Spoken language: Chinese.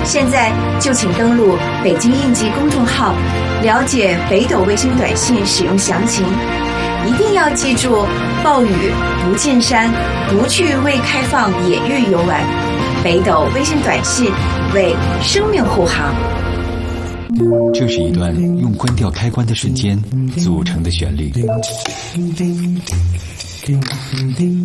现在就请登录北京应急公众号，了解北斗卫星短信使用详情。一定要记住，暴雨不进山，不去未开放野域游玩。北斗卫星短信为生命护航。 这是一段用关掉开关的瞬间组成的旋律。